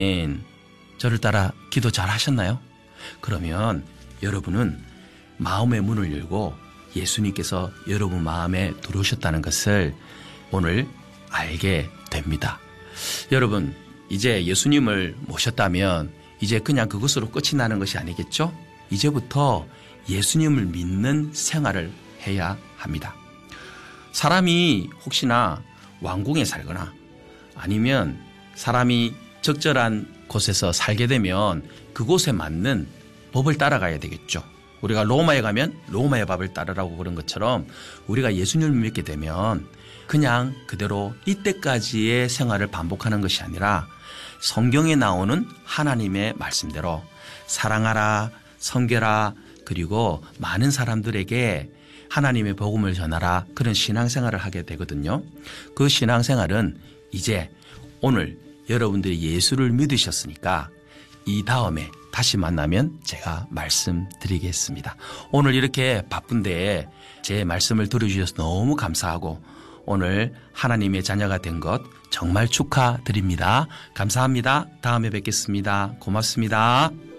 저를 따라 기도 잘 하셨나요? 그러면 여러분은 마음의 문을 열고 예수님께서 여러분 마음에 들어오셨다는 것을 오늘 알게 됩니다. 여러분, 이제 예수님을 모셨다면 이제 그냥 그것으로 끝이 나는 것이 아니겠죠? 이제부터 예수님을 믿는 생활을 해야 합니다. 사람이 혹시나 왕궁에 살거나 아니면 사람이 적절한 곳에서 살게 되면 그곳에 맞는 법을 따라가야 되겠죠. 우리가 로마에 가면 로마의 법을 따르라고 그런 것처럼 우리가 예수님을 믿게 되면 그냥 그대로 이때까지의 생활을 반복하는 것이 아니라 성경에 나오는 하나님의 말씀대로 사랑하라, 섬겨라, 그리고 많은 사람들에게 하나님의 복음을 전하라, 그런 신앙생활을 하게 되거든요. 그 신앙생활은 이제 오늘 여러분들이 예수를 믿으셨으니까 이 다음에 다시 만나면 제가 말씀드리겠습니다. 오늘 이렇게 바쁜데 제 말씀을 들어주셔서 너무 감사하고 오늘 하나님의 자녀가 된 것 정말 축하드립니다. 감사합니다. 다음에 뵙겠습니다. 고맙습니다.